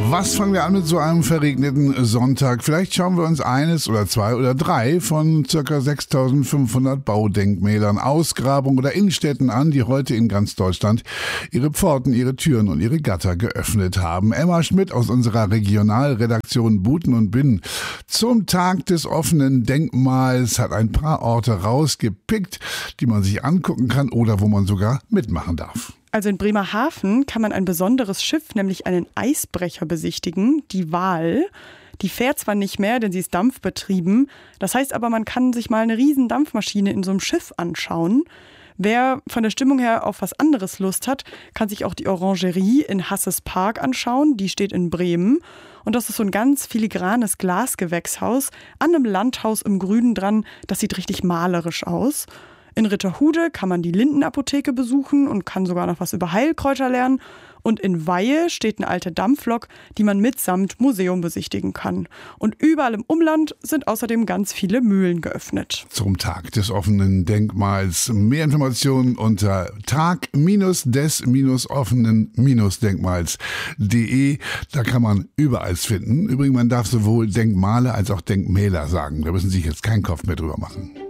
Was fangen wir an mit so einem verregneten Sonntag? Vielleicht schauen wir uns eines oder zwei oder drei von ca. 6.500 Baudenkmälern, Ausgrabungen oder Innenstädten an, die heute in ganz Deutschland ihre Pforten, ihre Türen und ihre Gatter geöffnet haben. Emma Schmidt aus unserer Regionalredaktion Buten und Binnen zum Tag des offenen Denkmals hat ein paar Orte rausgepickt, die man sich angucken kann oder wo man sogar mitmachen darf. Also in Bremerhaven kann man ein besonderes Schiff, nämlich einen Eisbrecher, besichtigen, die Wal. Die fährt zwar nicht mehr, denn sie ist dampfbetrieben. Das heißt aber, man kann sich mal eine riesen Dampfmaschine in so einem Schiff anschauen. Wer von der Stimmung her auf was anderes Lust hat, kann sich auch die Orangerie in Hasses Park anschauen. Die steht in Bremen. Und das ist so ein ganz filigranes Glasgewächshaus an einem Landhaus im Grünen dran. Das sieht richtig malerisch aus. In Ritterhude kann man die Lindenapotheke besuchen und kann sogar noch was über Heilkräuter lernen. Und in Weihe steht eine alte Dampflok, die man mitsamt Museum besichtigen kann. Und überall im Umland sind außerdem ganz viele Mühlen geöffnet. Zum Tag des offenen Denkmals. Mehr Informationen unter tag-des-offenen-denkmals.de. Da kann man überall finden. Übrigens, man darf sowohl Denkmale als auch Denkmäler sagen. Da müssen Sie sich jetzt keinen Kopf mehr drüber machen.